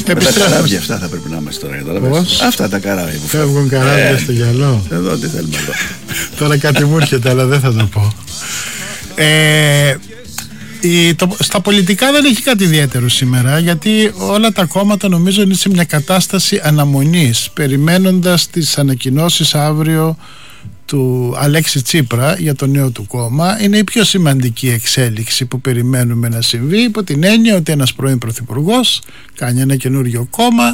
Με τα καράβια αυτά θα πρέπει να είμαστε τώρα, καταλαβαίνεις. Αυτά τα καράβια που φεύγουν καράβια στο γυαλό. Εδώ τι θέλουμε εδώ. Τώρα κάτι μου έρχεται, αλλά δεν θα το πω. Στα πολιτικά δεν έχει κάτι ιδιαίτερο σήμερα, γιατί όλα τα κόμματα νομίζω είναι σε μια κατάσταση αναμονής, περιμένοντας τις ανακοινώσεις αύριο του Αλέξη Τσίπρα για το νέο του κόμμα. Είναι η πιο σημαντική εξέλιξη που περιμένουμε να συμβεί, υπό την έννοια ότι ένας πρώην πρωθυπουργός κάνει ένα καινούριο κόμμα,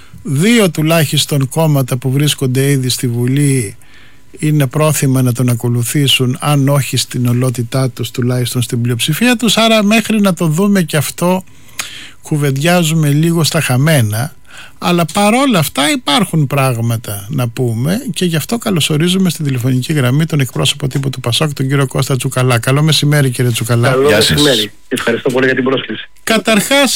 2 τουλάχιστον κόμματα που βρίσκονται ήδη στη Βουλή είναι πρόθυμα να τον ακολουθήσουν, αν όχι στην ολότητά τους, τουλάχιστον στην πλειοψηφία τους. Άρα μέχρι να το δούμε και αυτό κουβεντιάζουμε λίγο στα χαμένα, αλλά παρόλα αυτά υπάρχουν πράγματα να πούμε, και γι' αυτό καλωσορίζουμε στην τηλεφωνική γραμμή τον εκπρόσωπο τύπου του ΠΑΣΟΚ, τον κύριο Κώστα Τσουκαλά. Καλό μεσημέρι, κύριε Τσουκαλά. Καλό μεσημέρι. Ευχαριστώ πολύ για την πρόσκληση. Καταρχάς,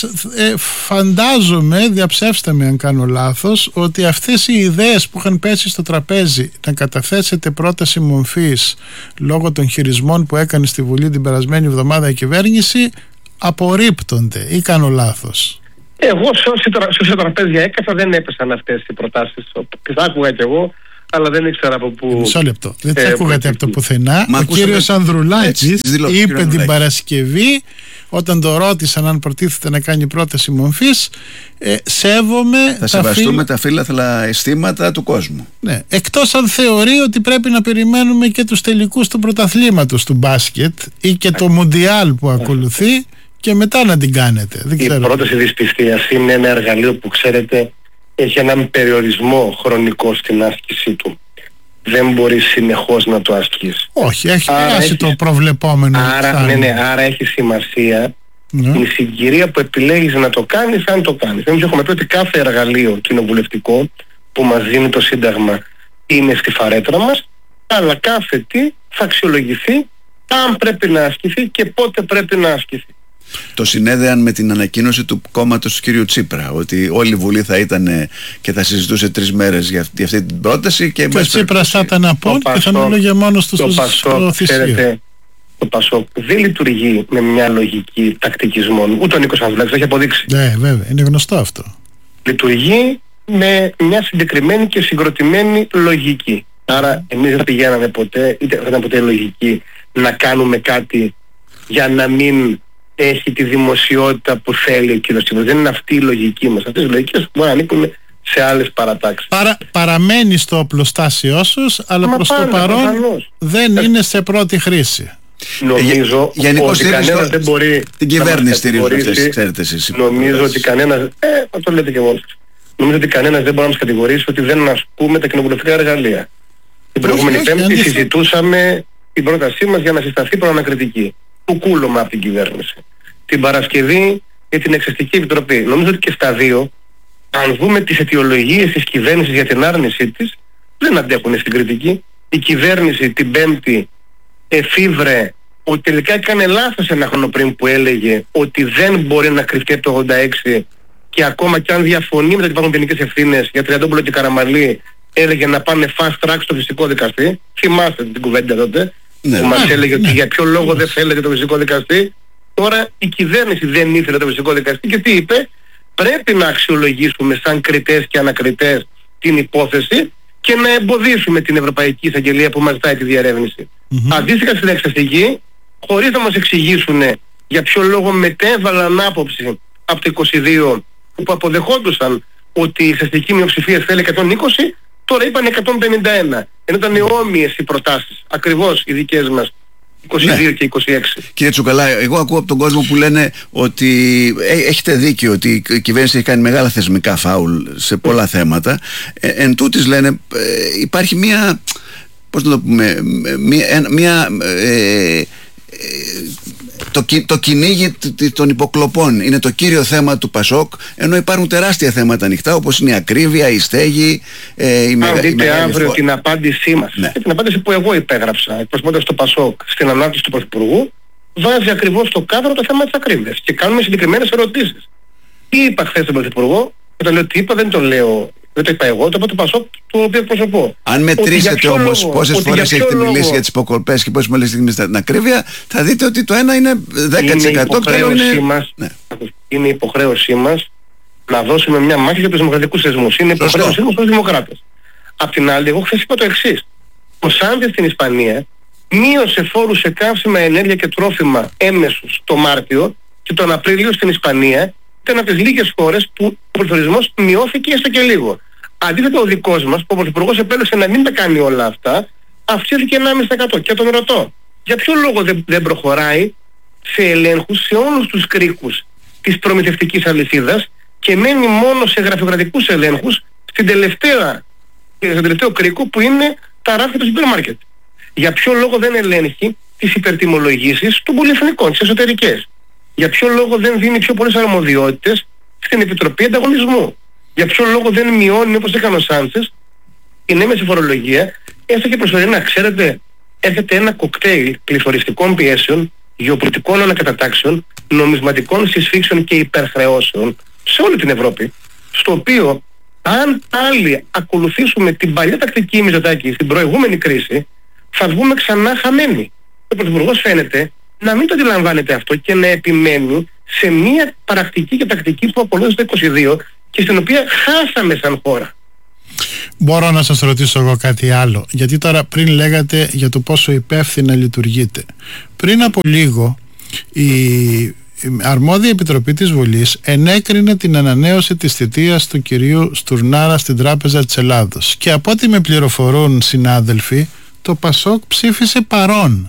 φαντάζομαι, διαψεύστε με αν κάνω λάθος, ότι αυτές οι ιδέες που είχαν πέσει στο τραπέζι να καταθέσετε πρόταση μορφής λόγω των χειρισμών που έκανε στη Βουλή την περασμένη εβδομάδα η κυβέρνηση απορρίπτονται, ή κάνω λάθος? Εγώ σε όσα τραπέζια έκανα δεν έπεσαν αυτές οι προτάσεις. Τις άκουγα κι εγώ, αλλά δεν ήξερα από πού. Μισό λεπτό. Δεν τις ακούγατε από το πουθενά. Ο κύριος Ανδρουλάκης είπε την Παρασκευή, όταν το ρώτησαν αν προτίθεται να κάνει πρόταση μορφής, σέβομαι. Θα σεβαστούμε τα φύλαθλα αισθήματα του κόσμου. Ναι. Εκτός αν θεωρεί ότι πρέπει να περιμένουμε και τους τελικούς του πρωταθλήματος του μπάσκετ ή και το Μουντιάλ που ακολουθεί, και μετά να την κάνετε. Δεν ξέρω. Η πρόταση δυσπιστίας είναι ένα εργαλείο που, ξέρετε, έχει έναν περιορισμό χρονικό στην άσκησή του. Δεν μπορεί συνεχώς να το ασκείς. Όχι, έχει περάσει το προβλεπόμενο. Άρα έχει σημασία η συγκυρία που επιλέγεις να το κάνεις, αν το κάνεις. Εμείς έχουμε πει ότι κάθε εργαλείο κοινοβουλευτικό που μας δίνει το Σύνταγμα είναι στη φαρέτρα μας, αλλά κάθε τι θα αξιολογηθεί αν πρέπει να ασκηθεί και πότε πρέπει να ασκηθεί. Το συνέδεαν με την ανακοίνωση του κόμματος του κ. Τσίπρα, ότι όλη η Βουλή θα ήταν και θα συζητούσε 3 μέρες για αυτή την πρόταση. Και ο Τσίπρας θα ήταν απόν και θα μιλούσε μόνος του στο θυσίο. Το ΠΑΣΟΚ δεν λειτουργεί με μια λογική τακτικισμών. Ούτε ο Νίκος Ανδρουλάκης το έχει αποδείξει. Ναι, βέβαια, είναι γνωστό αυτό. Λειτουργεί με μια συγκεκριμένη και συγκροτημένη λογική. Άρα εμείς δεν πηγαίναμε ποτέ, είτε δεν ήταν ποτέ λογική να κάνουμε κάτι για να μην έχει τη δημοσιότητα που θέλει ο κύριος Τσίπρας. Δεν είναι αυτή η λογική μας. Αυτές οι λογικές μπορεί να ανήκουν σε άλλες παρατάξεις. Παραμένει στο οπλοστάσιό σας, αλλά προς το παρόν δεν είναι σε πρώτη χρήση. Νομίζω ότι κανένας δεν μπορεί την κυβέρνηση στηρίζει, ξέρετε εσείς. Νομίζω ότι κανένας, το λέτε και μόνος. Νομίζω ότι κανένας δεν μπορεί να μας κατηγορήσει ότι δεν ασκούμε τα κοινοβουλευτικά εργαλεία. Την προηγούμενη Πέμπτη συζητούσαμε την πρότασή μας για να συσταθεί προανακριτική. Κουκούλωμα από την κυβέρνηση. Την Παρασκευή για την Εξεταστική Επιτροπή. Νομίζω ότι και στα δύο, αν δούμε τις αιτιολογίες της κυβέρνησης για την άρνησή της, δεν αντέχουν στην κριτική. Η κυβέρνηση την Πέμπτη εφήβρε ότι τελικά έκανε λάθος ένα χρόνο πριν που έλεγε ότι δεν μπορεί να κρυφτεί από το 86, και ακόμα και αν διαφωνεί με τα υπάρχουν ποινικές ευθύνες για Τριαντόπουλο και Καραμανλή, έλεγε να πάνε fast track στο φυσικό δικαστή. Θυμάστε την κουβέντα τότε. Που μας έλεγε ότι για ποιο λόγο δεν θέλετε το φυσικό δικαστή. Τώρα η κυβέρνηση δεν ήθελε το φυσικό δικαστή και τι είπε? Πρέπει να αξιολογήσουμε σαν κριτές και ανακριτές την υπόθεση και να εμποδίσουμε την Ευρωπαϊκή Εισαγγελία που μας ζητάει τη διερεύνηση. Αντίστοιχα στην εξεταστική, χωρίς να μας εξηγήσουν για ποιο λόγο μετέβαλαν άποψη από το 22 που αποδεχόντουσαν ότι η εξεταστική μειοψηφία θέλει 120, τώρα είπαν 151. Ενώ ήταν όμοιες οι προτάσεις, ακριβώς οι δικές μας, 22 και 26. Κύριε Τσουκαλά, εγώ ακούω από τον κόσμο που λένε ότι έχετε δίκιο ότι η κυβέρνηση έχει κάνει μεγάλα θεσμικά φάουλ σε πολλά θέματα. Εν τούτης λένε υπάρχει μία, πώς να το πούμε, το κυνήγι των υποκλοπών είναι το κύριο θέμα του ΠΑΣΟΚ, ενώ υπάρχουν τεράστια θέματα ανοιχτά, όπως είναι η ακρίβεια, η στέγη, αν δείτε αύριο την απάντησή μας, την απάντηση που εγώ υπέγραψα εκπροσωπώντας το ΠΑΣΟΚ στην ανάρτηση του Πρωθυπουργού, βάζει ακριβώς στο κάδρο το θέμα της ακρίβειας και κάνουμε συγκεκριμένες ερωτήσεις. Τι είπα χθες στον Πρωθυπουργό? Όταν λέω τι είπα, δεν το λέω, δεν το είπα εγώ, το είπα το ΠΑΣΟΚ, το οποίο εκπροσωπώ. Αν μετρήσετε όμως πόσες φορές έχετε μιλήσει για τις υποκοπές και πόσες φορές έχετε την ακρίβεια, θα δείτε ότι το ένα είναι 10%, το άλλο είναι... Είναι υποχρέωσή μας να δώσουμε μια μάχη για τους δημοκρατικούς θεσμούς. Είναι υποχρέωσή μας ως δημοκράτες. Απ' την άλλη, εγώ χθες είπα το εξής. Ο Σάντσες στην Ισπανία μείωσε φόρους σε καύσιμα, ενέργεια και τρόφιμα έμεσους το Μάρτιο και τον Απρίλιο στην Ισπανία ήταν από τις λίγες χώρες που ο πληθωρισμός μειώθηκε έστω και λίγο. Αντίθετα ο δικός μας, που ο Πρωθυπουργός επέλεξε να μην τα κάνει όλα αυτά, αυξήθηκε 1,5%. Και τον ρωτώ, για ποιο λόγο δεν προχωράει σε ελέγχους σε όλους τους κρίκους της προμηθευτικής αλυσίδας και μένει μόνο σε γραφειοκρατικούς ελέγχους στον τελευταίο κρίκο που είναι τα ράφια του σούπερ μάρκετ. Για ποιο λόγο δεν ελέγχει τις υπερτιμολογήσεις των πολυεθνικών, τις εσωτερικές. Για ποιο λόγο δεν δίνει πιο πολλές αρμοδιότητες στην Επιτροπή Ανταγωνισμού. Για ποιο λόγο δεν μειώνει, όπως έκανε ο Σάντσες, την έμεση φορολογία, έστω και προσωρινά. Ξέρετε, έρχεται ένα κοκτέιλ πληθωριστικών πιέσεων, γεωπολιτικών ανακατατάξεων, νομισματικών συσφίξεων και υπερχρεώσεων σε όλη την Ευρώπη, στο οποίο αν πάλι ακολουθήσουμε την παλιά τακτική Μητσοτάκη στην προηγούμενη κρίση, θα βγούμε ξανά χαμένοι. Ο Πρωθυπουργός φαίνεται να μην το αντιλαμβάνεται αυτό και να επιμένει σε μια πρακτική και τακτική που ακολούθησε το 2022 και στην οποία χάσαμε σαν χώρα. Μπορώ να σας ρωτήσω εγώ κάτι άλλο, γιατί τώρα πριν λέγατε για το πόσο υπεύθυνα λειτουργείτε. Πριν από λίγο η αρμόδια επιτροπή της Βουλής ενέκρινε την ανανέωση της θητείας του κυρίου Στουρνάρα στην Τράπεζα της Ελλάδος και από ό,τι με πληροφορούν συνάδελφοι, το Πασόκ ψήφισε παρόν.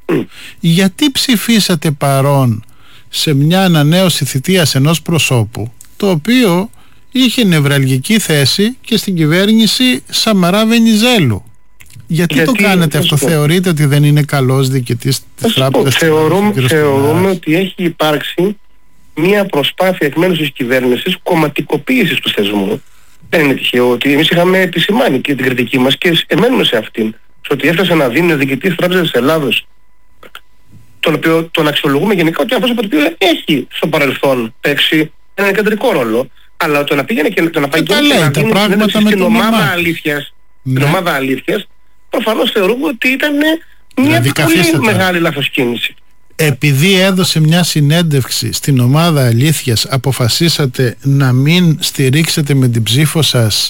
Γιατί ψηφίσατε παρόν σε μια ανανέωση θητείας ενός προσώπου, το οποίο είχε νευραλγική θέση και στην κυβέρνηση Σαμαρά Βενιζέλου? Γιατί το κάνετε αυτό? Θεωρείτε ότι δεν είναι καλός διοικητής της Τράπεζας? Θεωρούμε ότι έχει υπάρξει μια προσπάθεια εκ μέρους της κυβέρνησης κομματικοποίησης του θεσμού. Δεν είναι τυχαίο ότι εμείς είχαμε επισημάνει και την κριτική μας και εμένουμε σε αυτήν, στο ότι έφτασε να δίνει ο διοικητής της Τράπεζας της Ελλάδος, τον οποίο τον αξιολογούμε γενικά ότι είναι άνθρωπος που έχει στο παρελθόν παίξει έναν κεντρικό ρόλο, αλλά το να πήγαινε και να πάει και να δίνει στην ομάδα αλήθειας, την ομάδα αλήθειας, προφανώς θεωρούμε ότι ήταν μια πολύ μεγάλη λάθος-κίνηση. Επειδή έδωσε μια συνέντευξη στην ομάδα αλήθειας, αποφασίσατε να μην στηρίξετε με την ψήφο σας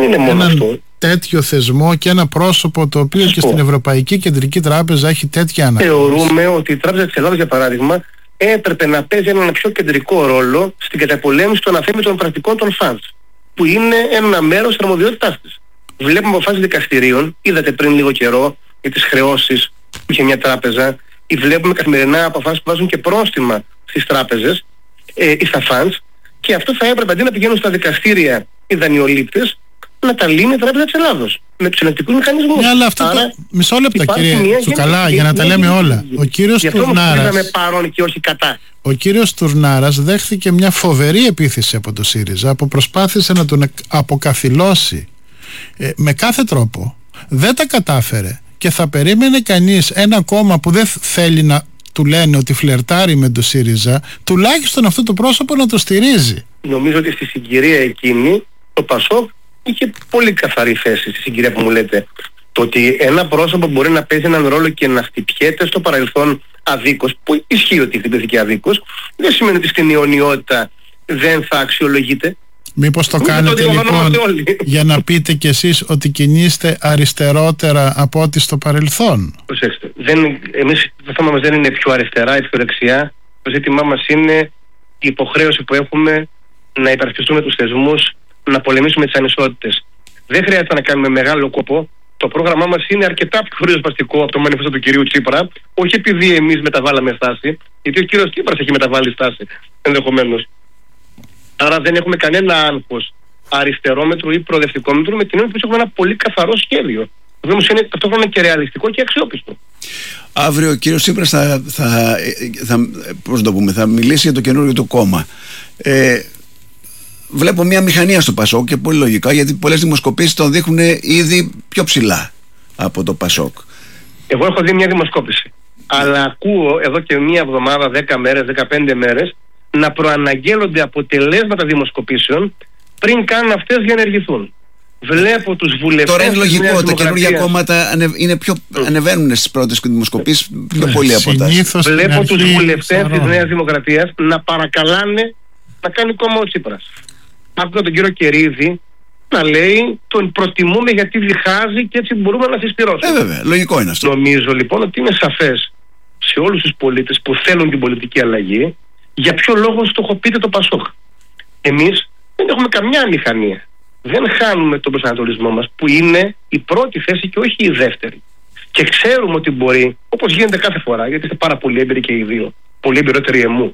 έναν τέτοιο θεσμό και ένα πρόσωπο το οποίο και στην Ευρωπαϊκή Κεντρική Τράπεζα έχει τέτοια ανάγκη? Θεωρούμε ότι η Τράπεζα της Ελλάδος, για παράδειγμα, έπρεπε να παίζει έναν πιο κεντρικό ρόλο στην καταπολέμηση των αθέμητων πρακτικών των φαντς, που είναι ένα μέρος της αρμοδιότητάς της. Βλέπουμε αποφάσεις δικαστηρίων, είδατε πριν λίγο καιρό για τις χρεώσεις που είχε μια τράπεζα, ή βλέπουμε καθημερινά αποφάσεις που βάζουν και πρόστιμα στις τράπεζες ή στα φαντς, και αυτό θα έπρεπε αντί να πηγαίνουν στα δικαστήρια οι δανειολήπτες, να τα λύνει η Τράπεζα της Ελλάδος με τους ελεγκτικούς μηχανισμούς. Ναι, αλλά αυτό μισό λεπτό, κύριε Τσουκαλά, για να τα λέμε όλα. Ο κύριος Τουρνάρας, παρόν και όχι κατά. Ο κύριος Τουρνάρας δέχθηκε μια φοβερή επίθεση από το ΣΥΡΙΖΑ, που προσπάθησε να τον αποκαθιλώσει με κάθε τρόπο. Δεν τα κατάφερε και θα περίμενε κανείς ένα κόμμα που δεν θέλει να του λένε ότι φλερτάρει με το ΣΥΡΙΖΑ, τουλάχιστον αυτό το πρόσωπο να το στηρίζει. Νομίζω ότι στη συγκυρία εκείνη το Πασόκ είχε πολύ καθαρή θέση, στη συγκυρία που μου λέτε. Το ότι ένα πρόσωπο μπορεί να παίζει έναν ρόλο και να χτυπιέται στο παρελθόν αδίκως, που ισχύει ότι χτυπήθηκε αδίκως, δεν σημαίνει ότι στην αιωνιότητα δεν θα αξιολογείται. Μήπως το κάνετε λοιπόν για να πείτε κι εσείς ότι κινείστε αριστερότερα από ό,τι στο παρελθόν? Προσέξτε, εμείς το θέμα μας δεν είναι πιο αριστερά ή πιο δεξιά. Το ζήτημά μας είναι η υποχρέωση που έχουμε να υπερασπιστούμε τους θεσμούς, να πολεμήσουμε τις ανισότητες. Δεν χρειάζεται να κάνουμε μεγάλο κόπο. Το πρόγραμμά μας είναι αρκετά πιο ριζοσπαστικό από το μανιφέστο του κυρίου Τσίπρα, όχι επειδή εμείς μεταβάλαμε στάση, γιατί ο κύριος Τσίπρας έχει μεταβάλει στάση ενδεχομένως. Άρα δεν έχουμε κανένα άγχος αριστερόμετρο ή προοδευτικόμετρο, με την έννοια που έχουμε ένα πολύ καθαρό σχέδιο. Το οποίο είναι ταυτόχρονα και ρεαλιστικό και αξιόπιστο. Αύριο ο κύριος Τσίπρας θα μιλήσει για το καινούργιο του κόμμα. Βλέπω μια μηχανία στο Πασόκ και πολύ λογικά, γιατί πολλές δημοσκοπήσεις τον δείχνουν ήδη πιο ψηλά από το Πασόκ. Εγώ έχω δει μια δημοσκόπηση, αλλά ακούω εδώ και μια εβδομάδα, 10 μέρες, 15 μέρες να προαναγγέλλονται αποτελέσματα δημοσκοπήσεων πριν καν αυτές διενεργηθούν. Βλέπω τους βουλευτές. Τώρα είναι λογικό, τα καινούργια κόμματα ανεβαίνουν στις πρώτες δημοσκοπήσεις πιο πολύ από τα. Βλέπω τους βουλευτές της Νέας Δημοκρατίας να παρακαλάνε να κάνει κόμμα ο Τσίπρας. άκουγα τον κύριο Κερίδη να λέει τον προτιμούμε γιατί διχάζει και έτσι μπορούμε να συσπυρώσουμε. Βέβαια, λογικό είναι αυτό. Νομίζω λοιπόν ότι είναι σαφές σε όλους τους πολίτες που θέλουν την πολιτική αλλαγή για ποιο λόγο στοχοποιείται το ΠΑΣΟΚ. Εμείς δεν έχουμε καμιά αμηχανία. Δεν χάνουμε τον προσανατολισμό μας που είναι η πρώτη θέση και όχι η δεύτερη. Και ξέρουμε ότι μπορεί, όπως γίνεται κάθε φορά, γιατί είστε πάρα πολύ έμπειροι και οι δύο, πολύ εμπειρότεροι εμού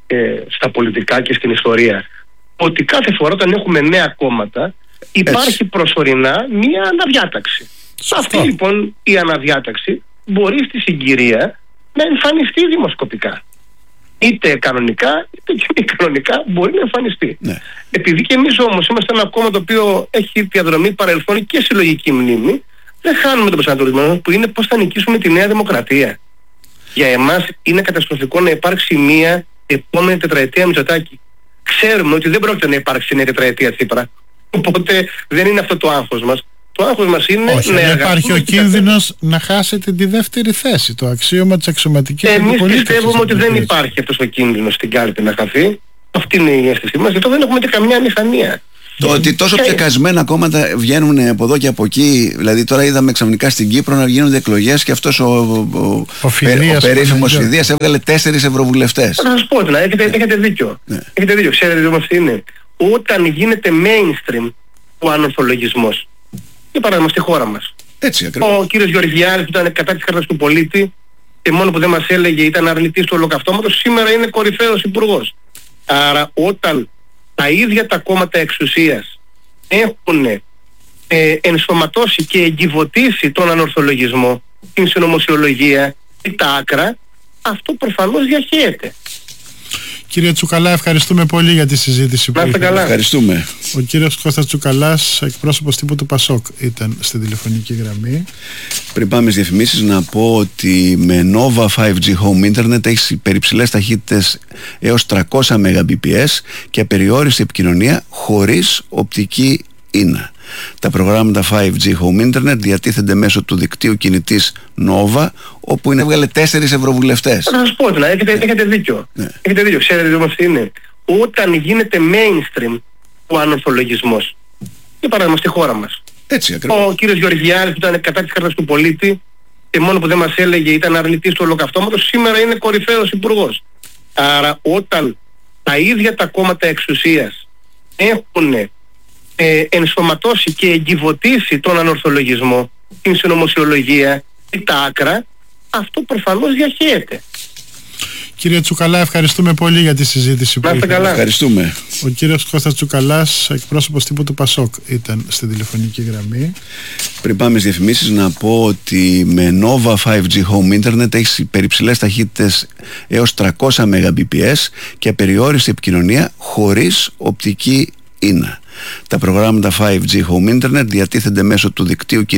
στα πολιτικά και στην ιστορία, ότι κάθε φορά όταν έχουμε νέα κόμματα υπάρχει προσωρινά μία αναδιάταξη. Αυτή λοιπόν η αναδιάταξη μπορεί στη συγκυρία να εμφανιστεί δημοσκοπικά. Είτε κανονικά είτε και μη κανονικά μπορεί να εμφανιστεί. Ναι. Επειδή και εμείς όμως είμαστε ένα κόμμα το οποίο έχει διαδρομή παρελθόν και συλλογική μνήμη, δεν χάνουμε τον προσανατολισμό μας που είναι πώς θα νικήσουμε τη Νέα Δημοκρατία. Για εμάς είναι καταστροφικό να υπάρξει μία επόμενη τετραετία Μητσοτάκη. Ξέρουμε ότι δεν πρόκειται να υπάρξει νέα τετραετία Τσίπρα. Οπότε δεν είναι αυτό το άγχος μας. Το άγχος μας είναι να υπάρχει ο κίνδυνος να χάσετε τη δεύτερη θέση, το αξίωμα της αξιωματικής αντιπολίτευσης. Εμείς πιστεύουμε ότι δεν υπάρχει αυτός ο κίνδυνος στην κάλπη να χαθεί. Αυτή είναι η αίσθησή μας. Γιατί δεν έχουμε και καμιά μηχανία. Το ότι τόσο ψεκασμένα κόμματα βγαίνουν από εδώ και από εκεί, δηλαδή τώρα είδαμε ξαφνικά στην Κύπρο να γίνονται εκλογές και αυτός ο περίφημος Φιδίας έβγαλε 4 ευρωβουλευτές. Θα σας πω, έχετε δίκιο. Ναι. Έχετε δίκιο. Ξέρετε όμως τι είναι. Όταν γίνεται mainstream ο ανορθολογισμός, για παράδειγμα στη χώρα μας. Έτσι ακριβώς. Ο κύριος Γεωργιάδης που ήταν κατά της κάρτας του πολίτη και μόνο που δεν μας έλεγε ήταν αρνητής του ολοκαυτώματος, σήμερα είναι κορυφαίος υπουργός. Άρα όταν τα ίδια τα κόμματα εξουσίας έχουν ενσωματώσει και εγκυβωτήσει τον ανορθολογισμό, την συνωμοσιολογία ή τα άκρα, αυτό προφανώς διαχέεται. Κύριε Τσουκαλά, ευχαριστούμε πολύ για τη συζήτηση που είχαμε. Ευχαριστούμε. Ο κύριος Κώστας Τσουκαλάς, εκπρόσωπος τύπου του ΠΑΣΟΚ, ήταν στην τηλεφωνική γραμμή. Πριν πάμε στις διαφημίσεις, να πω ότι με Nova 5G Home Internet έχει υπερυψηλές ταχύτητες έως 300 Mbps και απεριόριστη επικοινωνία χωρίς οπτική ίνα. Τα προγράμματα 5G Home Internet διατίθενται μέσω του δικτύου κινητής Nova, όπου έβγαλε 4 ευρωβουλευτές. Θα σας πω, έχετε δίκιο. Ναι. Έχετε δίκιο. Ξέρετε όμως τι είναι. Όταν γίνεται mainstream ο ανορθολογισμός, για παράδειγμα στη χώρα μας. Έτσι ακριβώς. Ο κύριος Γεωργιάδης που ήταν κατά της κάρτας του πολίτη και μόνο που δεν μας έλεγε ήταν αρνητής του ολοκαυτώματος, σήμερα είναι κορυφαίος υπουργός. Άρα όταν τα ίδια τα κόμματα εξουσίας έχουν ενσωματώσει και εγκυβωτήσει τον ανορθολογισμό, την συνωμοσιολογία ή τα άκρα, αυτό προφανώς διαχέεται. Κύριε Τσουκαλά, ευχαριστούμε πολύ για τη συζήτηση που είχαμε. Ευχαριστούμε. Ο κύριος Κώστας Τσουκαλάς, εκπρόσωπος τύπου του ΠΑΣΟΚ, ήταν στην τηλεφωνική γραμμή. Πριν πάμε στις διαφημίσεις, να πω ότι με Nova 5G Home Internet έχει υπερυψηλές ταχύτητες έως 300 Mbps και απεριόριστη επικοινωνία χωρίς οπτική ίνα. Τα προγράμματα 5G Home Internet διατίθενται μέσω του δικτύου